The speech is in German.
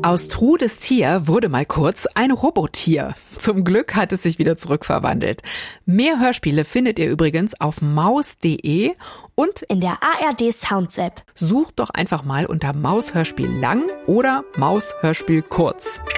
Aus Trudes Tier wurde mal kurz ein Robotier. Zum Glück hat es sich wieder zurückverwandelt. Mehr Hörspiele findet ihr übrigens auf maus.de und in der ARD Sounds App. Sucht doch einfach mal unter Maus Hörspiel lang oder Maus Hörspiel kurz.